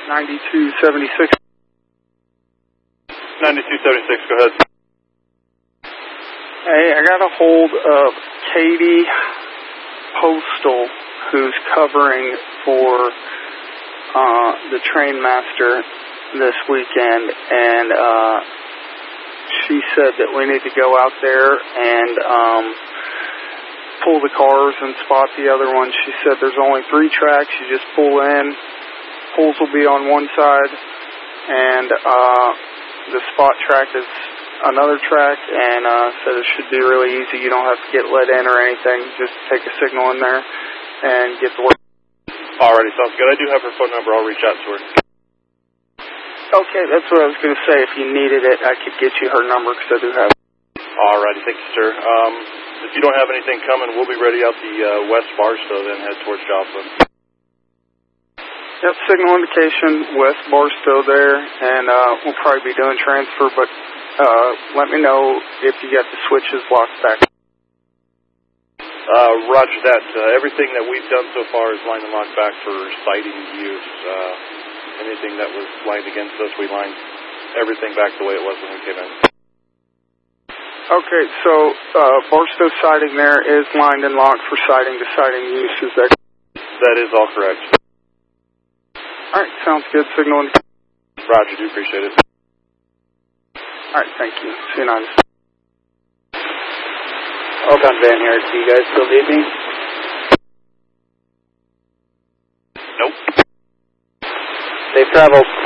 9276. 9276, go ahead. Hey, I got a hold of Katie Postal, who's covering for the Trainmaster this weekend, and she said that we need to go out there and pull the cars and spot the other one. She said there's only 3 tracks. You just pull in. Pulls will be on one side, and the spot track is another track, and said it should be really easy. You don't have to get let in or anything. Just take a signal in there and get to work. Alrighty, sounds good. I do have her phone number. I'll reach out to her. Okay, that's what I was going to say. If you needed it, I could get you her number because I do have it. Alrighty, thank you, sir. If you don't have anything coming, we'll be ready out the West Barstow, then head towards Joplin. Yep, signal indication, West Barstow there, and we'll probably be doing transfer, but let me know if you got the switches locked back. Roger that. Everything that we've done so far is line and lock back for sighting use. Anything that was lined against us, we lined everything back the way it was when we came in. Okay, so Barstow siding there is lined and locked for siding to siding use, is that? That is all correct. Alright, sounds good. Signal indication. Roger, do appreciate it. Alright, thank you. See you nice. Oakland Van here. Do you guys still need me? Nope. Safe travels.